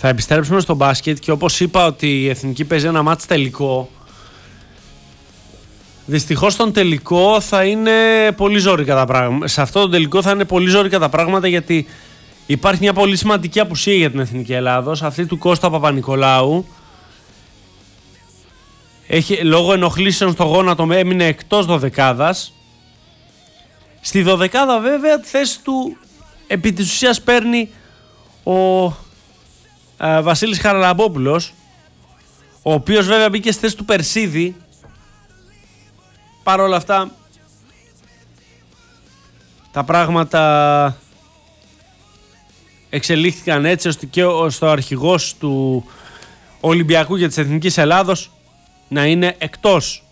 Θα επιστρέψουμε στο μπάσκετ και όπως είπα ότι η Εθνική παίζει ένα μάτς τελικό. Δυστυχώς στον τελικό θα είναι πολύ ζόρικα τα πράγματα. Σε αυτό το τελικό θα είναι πολύ ζόρικα τα πράγματα, γιατί υπάρχει μια πολύ σημαντική απουσία για την Εθνική Ελλάδος, αυτή του Κώστα Παπα-Νικολάου. Λόγω ενοχλήσεων στο γόνατο έμεινε εκτός δωδεκάδας. Στη δωδεκάδα βέβαια τη θέση του επί της ουσίας παίρνει ο Βασίλης Χαραλαμπόπουλος, ο οποίος βέβαια μπήκε στη θέση του Περσίδη. Παρ' όλα αυτά τα πράγματα εξελίχθηκαν έτσι ώστε και στο αρχηγός του Ολυμπιακού και της Εθνικής Ελλάδος να είναι εκτός